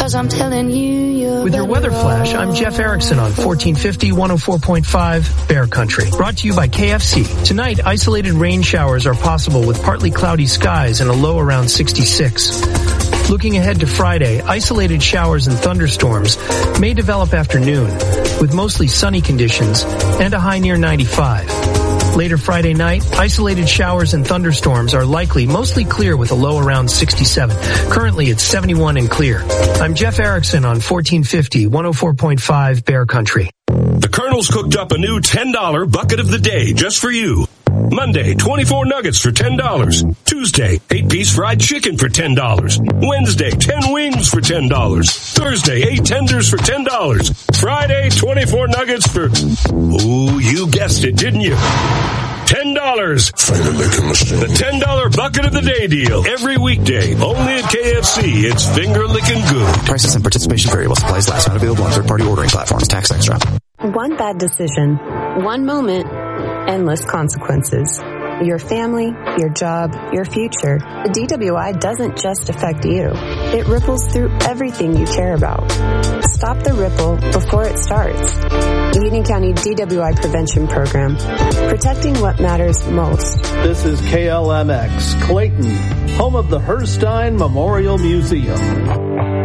'cause I'm telling you you're With your weather flash, I'm Jeff Erickson on 1450 104.5 Bear Country. Brought to you by KFC. Tonight, isolated rain showers are possible with partly cloudy skies and a low around 66. Looking ahead to Friday, isolated showers and thunderstorms may develop after noon, with mostly sunny conditions and a high near 95. Later Friday night, isolated showers and thunderstorms are likely, mostly clear with a low around 67. Currently, it's 71 and clear. I'm Jeff Erickson on 1450 104.5 Bear Country. The Colonel's cooked up a new $10 bucket of the day just for you. Monday, 24 nuggets for $10. Tuesday, 8-piece fried chicken for $10. Wednesday, 10 wings for $10. Thursday, 8 tenders for $10. Friday, 24 nuggets for... Ooh, you guessed it, didn't you? $10. The $10 bucket of the day deal. Every weekday, only at KFC. It's finger-licking good. Prices and participation vary while supplies last. Not available on third-party ordering platforms. Tax extra. One bad decision, one moment, endless consequences. Your family, your job, your future. The DWI doesn't just affect you. It ripples through everything you care about. Stop the ripple before it starts. Union County DWI Prevention Program. Protecting what matters most. This is KLMX, Clayton, home of the Herstein Memorial Museum.